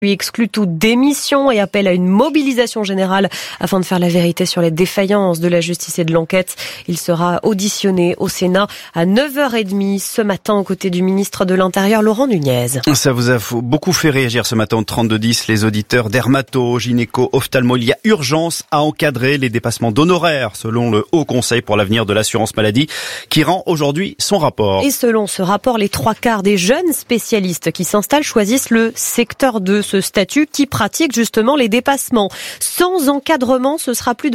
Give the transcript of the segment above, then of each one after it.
Lui exclut toute démission et appelle à une mobilisation générale afin de faire la vérité sur les défaillances de la justice et de l'enquête. Il sera auditionné au Sénat à 9h30 ce matin aux côtés du ministre de l'Intérieur, Laurent Nunez. Ça vous a beaucoup fait réagir ce matin au 3210, les auditeurs dermato, gynéco, ophtalmo. Il y a urgence à encadrer les dépassements d'honoraires, selon le Haut Conseil pour l'avenir de l'assurance maladie, qui rend aujourd'hui son rapport. Et selon ce rapport, les 3/4 des jeunes spécialistes qui s'installent choisissent le secteur 2, ce statut qui pratique justement les dépassements. Sans encadrement, ce sera plus de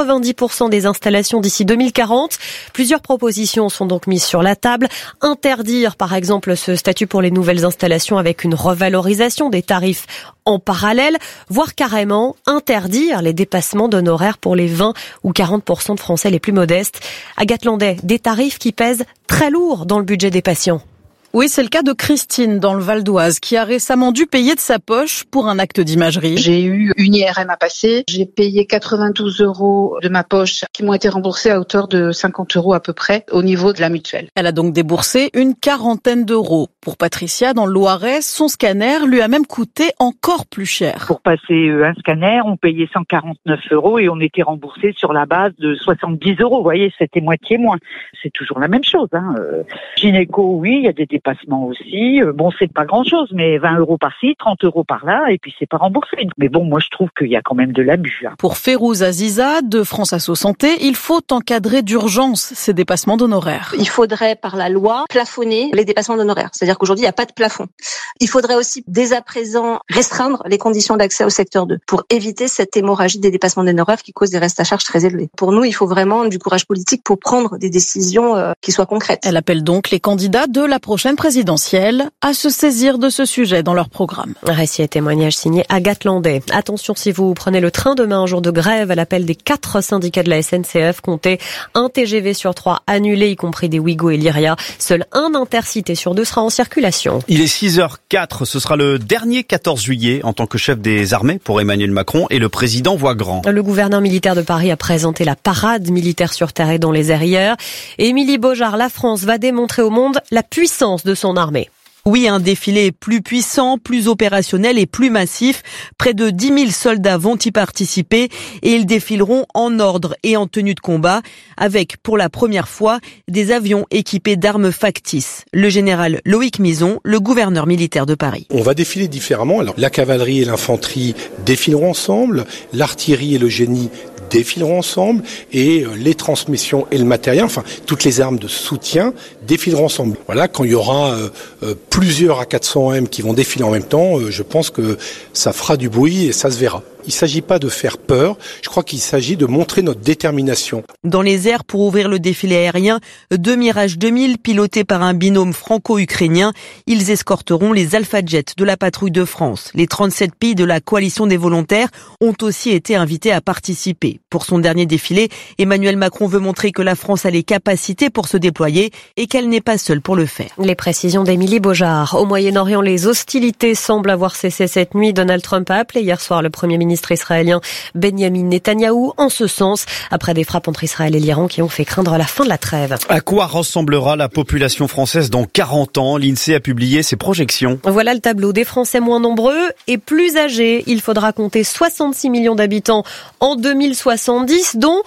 90% des installations d'ici 2040. Plusieurs propositions sont donc mises sur la table. Interdire, par exemple, ce statut pour les nouvelles installations avec une revalorisation des tarifs en parallèle, voire carrément interdire les dépassements d'honoraires pour les 20 ou 40% de Français les plus modestes. Agathe Landais, des tarifs qui pèsent très lourd dans le budget des patients. Oui, c'est le cas de Christine dans le Val d'Oise qui a récemment dû payer de sa poche pour un acte d'imagerie. J'ai eu une IRM à passer. J'ai payé 92 € de ma poche qui m'ont été remboursés à hauteur de 50 € à peu près au niveau de la mutuelle. Elle a donc déboursé une quarantaine d'euros. Pour Patricia, dans le Loiret, son scanner lui a même coûté encore plus cher. Pour passer un scanner, on payait 149 € et on était remboursé sur la base de 70 €. Vous voyez, c'était moitié moins. C'est toujours la même chose. Gynéco, oui, il y a des dépassements aussi. Bon, c'est pas grand-chose, mais 20 € par-ci, 30 € par-là, et puis c'est pas remboursé. Mais bon, moi je trouve qu'il y a quand même de l'abus. Pour Férouz Aziza, de France Asso Santé, il faut encadrer d'urgence ces dépassements d'honoraires. Il faudrait, par la loi, plafonner les dépassements d'honoraires. C'est-à-dire qu'aujourd'hui, il n'y a pas de plafond. Il faudrait aussi, dès à présent, restreindre les conditions d'accès au secteur 2 pour éviter cette hémorragie des dépassements d'honoraires qui cause des restes à charge très élevés. Pour nous, il faut vraiment du courage politique pour prendre des décisions qui soient concrètes. Elle appelle donc les candidats de la prochaine présidentielle à se saisir de ce sujet dans leur programme. Récit et témoignage signé Agathe Landais. Attention, si vous prenez le train demain, un jour de grève à l'appel des 4 syndicats de la SNCF, comptez un TGV sur 3 annulé, y compris des Ouigo et Lyria. Seul un Intercité sur 2 sera en circulation. Il est 6h04, ce sera le dernier 14 juillet en tant que chef des armées pour Emmanuel Macron et le président voit grand. Le gouverneur militaire de Paris a présenté la parade militaire sur terre et dans les airs hier. Émilie Beaujard, la France va démontrer au monde la puissance de son armée. Oui, un défilé plus puissant, plus opérationnel et plus massif. Près de 10 000 soldats vont y participer et ils défileront en ordre et en tenue de combat avec, pour la première fois, des avions équipés d'armes factices. Le général Loïc Mison, le gouverneur militaire de Paris. On va défiler différemment. Alors, la cavalerie et l'infanterie défileront ensemble, l'artillerie et le génie défileront ensemble et les transmissions et le matériel, enfin toutes les armes de soutien défileront ensemble. Voilà, quand il y aura plusieurs A400M qui vont défiler en même temps, je pense que ça fera du bruit et ça se verra. Il ne s'agit pas de faire peur, je crois qu'il s'agit de montrer notre détermination. Dans les airs, pour ouvrir le défilé aérien, 2 Mirage 2000 pilotés par un binôme franco-ukrainien. Ils escorteront les Alpha Jets de la patrouille de France. Les 37 pays de la coalition des volontaires ont aussi été invités à participer. Pour son dernier défilé, Emmanuel Macron veut montrer que la France a les capacités pour se déployer et qu'elle n'est pas seule pour le faire. Les précisions d'Émilie Beaujard. Au Moyen-Orient, les hostilités semblent avoir cessé cette nuit. Donald Trump a appelé hier soir le Premier ministre israélien Benyamin Netanyahou en ce sens, après des frappes entre Israël et l'Iran qui ont fait craindre la fin de la trêve. À quoi ressemblera la population française dans 40 ans? L'INSEE a publié ses projections. Voilà le tableau des Français moins nombreux et plus âgés. Il faudra compter 66 millions d'habitants en 2070, dont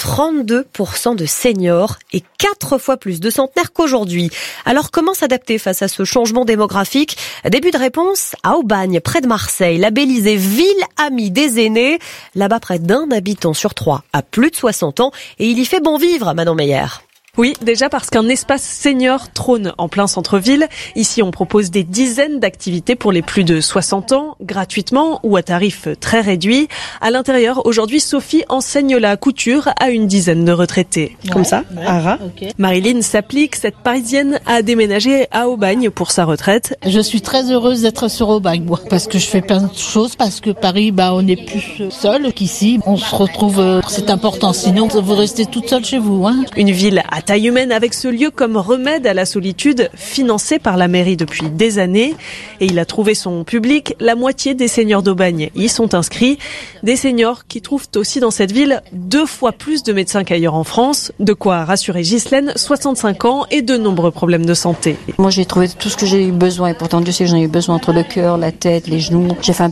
32% de seniors et 4 fois plus de centenaires qu'aujourd'hui. Alors comment s'adapter face à ce changement démographique? Début de réponse à Aubagne, près de Marseille, labellisée ville amie des aînés. Là-bas, près d'1 habitant sur 3 a plus de 60 ans et il y fait bon vivre, Manon Meyer. Oui, déjà parce qu'un espace senior trône en plein centre-ville. Ici, on propose des dizaines d'activités pour les plus de 60 ans, gratuitement ou à tarif très réduit. À l'intérieur, aujourd'hui, Sophie enseigne la couture à une dizaine de retraités. Comme ça, Ara. Okay. Marilyn s'applique. Cette Parisienne a déménagé à Aubagne pour sa retraite. Je suis très heureuse d'être sur Aubagne, moi, parce que je fais plein de choses, parce que Paris, on est plus seul qu'ici. On se retrouve, c'est important. Sinon, vous restez toute seule chez vous. Hein. Une ville à taille humaine avec ce lieu comme remède à la solitude financé par la mairie depuis des années. Et il a trouvé son public. La moitié des seniors d'Aubagne y sont inscrits. Des seniors qui trouvent aussi dans cette ville 2 fois plus de médecins qu'ailleurs en France. De quoi rassurer Ghislaine, 65 ans et de nombreux problèmes de santé. Moi j'ai trouvé tout ce que j'ai eu besoin et pourtant Dieu sait que j'en ai eu besoin entre le cœur, la tête, les genoux. J'ai fait un